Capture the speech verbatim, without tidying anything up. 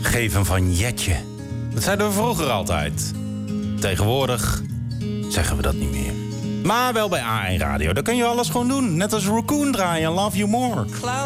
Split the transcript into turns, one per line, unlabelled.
geven van Jetje. Dat zeiden we vroeger altijd. Tegenwoordig zeggen we dat niet meer. Maar wel bij A één Radio. Daar kun je alles gewoon doen. Net als Raccoon draaien, Love You More.